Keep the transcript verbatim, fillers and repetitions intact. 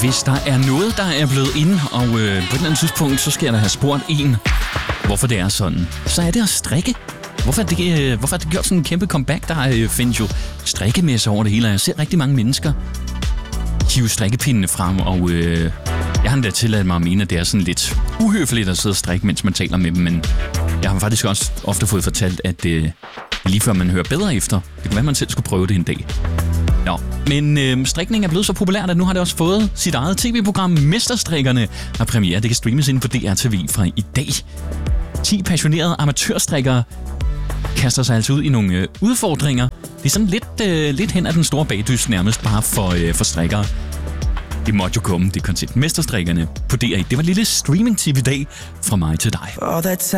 Hvis der er noget, der er blevet inde, og øh, på et eller andet tidspunkt, så skal jeg da have spurgt en, hvorfor det er sådan, så er det at strikke. Hvorfor er det, øh, hvorfor er det gjort sådan en kæmpe comeback? Der øh, findes jo strikkemesser over det hele, og jeg ser rigtig mange mennesker hive strikkepindene frem, og øh, jeg har endda tilladt mig at mene, at det er sådan lidt uhøfligt at sidde og strikke, mens man taler med dem, men jeg har faktisk også ofte fået fortalt, at øh, lige før man hører bedre efter, det kan være, at man selv skulle prøve det en dag. Nå, men øh, strikning er blevet så populært, at nu har det også fået sit eget tv-program. Mesterstrikkerne har premiere. Det kan streames inde på D R T V fra i dag. ti passionerede amatørstrikkere kaster sig altså ud i nogle øh, udfordringer. Det er sådan lidt, øh, lidt hen ad den store bagdyst, nærmest bare for, øh, for strikkere. Det måtte jo komme, det koncept. Mesterstrikkerne på D R et. Det var et lille streaming-tv i dag fra mig til dig.